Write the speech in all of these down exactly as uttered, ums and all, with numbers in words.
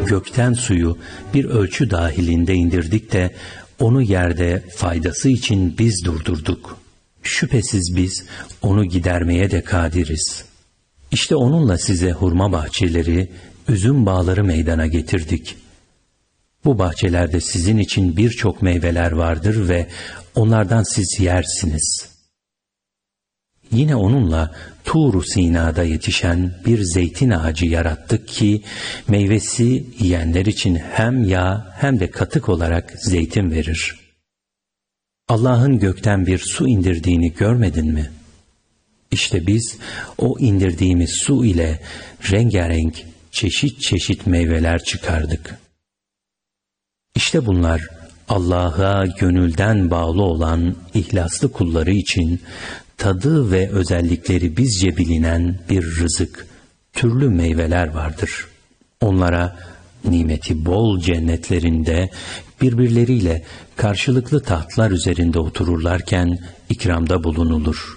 gökten suyu bir ölçü dahilinde indirdik de onu yerde faydası için biz durdurduk. Şüphesiz biz onu gidermeye de kadiriz. İşte onunla size hurma bahçeleri, üzüm bağları meydana getirdik. Bu bahçelerde sizin için birçok meyveler vardır ve onlardan siz yersiniz. Yine onunla Tur-u Sina'da yetişen bir zeytin ağacı yarattık ki meyvesi yiyenler için hem yağ hem de katık olarak zeytin verir. Allah'ın gökten bir su indirdiğini görmedin mi? İşte biz o indirdiğimiz su ile rengarenk çeşit çeşit meyveler çıkardık. İşte bunlar Allah'a gönülden bağlı olan ihlaslı kulları için tadı ve özellikleri bizce bilinen bir rızık, türlü meyveler vardır. Onlara nimeti bol cennetlerinde birbirleriyle karşılıklı tahtlar üzerinde otururlarken ikramda bulunulur.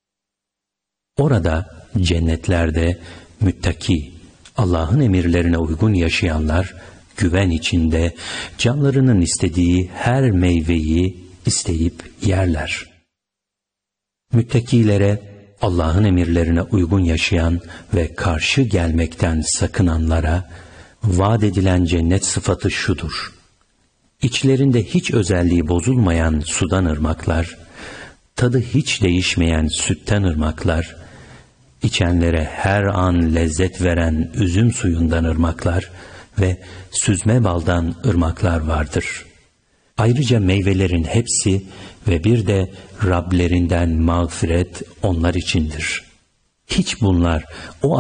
Orada cennetlerde müttaki, Allah'ın emirlerine uygun yaşayanlar güven içinde canlarının istediği her meyveyi isteyip yerler. Müttakilere, Allah'ın emirlerine uygun yaşayan ve karşı gelmekten sakınanlara vaat edilen cennet sıfatı şudur: İçlerinde hiç özelliği bozulmayan sudan ırmaklar, tadı hiç değişmeyen sütten ırmaklar, içenlere her an lezzet veren üzüm suyundan ırmaklar ve süzme baldan ırmaklar vardır. Ayrıca meyvelerin hepsi ve bir de Rablerinden mağfiret onlar içindir. Hiç bunlar o